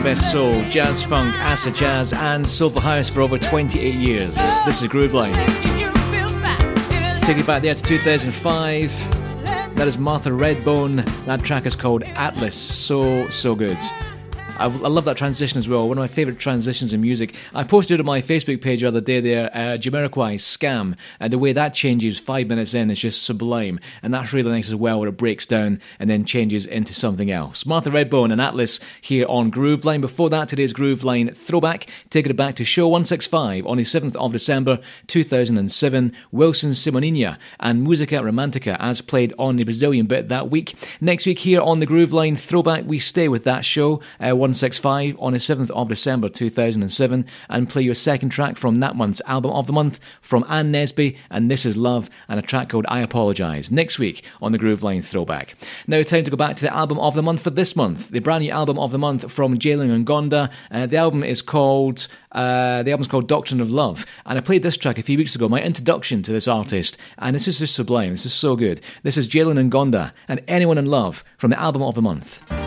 the best soul, jazz funk, acid jazz and soulful house for over 28 years. This is Grooveline. Take it back there to 2005. That is Martha Redbone. That track is called Atlas. So good. I love that transition as well. One of my favourite transitions in music. I posted it on my Facebook page the other day there, Jamiroquai, Scam. The way that changes 5 minutes in is just sublime. And that's really nice as well, where it breaks down and then changes into something else. Martha Redbone and Atlas here on Grooveline. Before that, today's Grooveline throwback, taking it back to show 165 on the 7th of December 2007. Wilson Simoninha and Musica Romantica as played on the Brazilian bit that week. Next week here on the Grooveline throwback, we stay with that show, 165 on the 7th of December 2007, and play your second track from that month's album of the month from Ann Nesby, and This Is Love, and a track called I Apologise, next week on the Grooveline throwback. Now time to go back to the album of the month for this month, the brand new album of the month from Jalen Ngonda. The album's called Doctrine of Love, and I played this track a few weeks ago, my introduction to this artist, and this is just sublime. This is so good. This is Jalen Ngonda and Anyone in Love from the album of the month.